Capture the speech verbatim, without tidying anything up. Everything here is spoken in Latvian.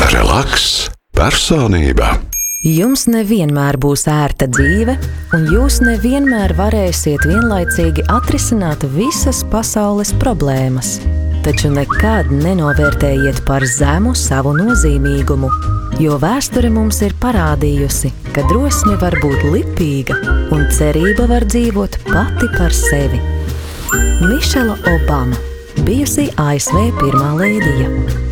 Relaks, personība. Jums nevienmēr būs ērta dzīve, un jūs nevienmēr varēsiet vienlaicīgi atrisināt visas pasaules problēmas. Taču nekad nenovērtējiet par zemu savu nozīmīgumu, jo vēsture mums ir parādījusi, ka drosme var būt lipīga un cerība var dzīvot pati par sevi. Mišela Obama, bijusī A S V pirmā lēdija.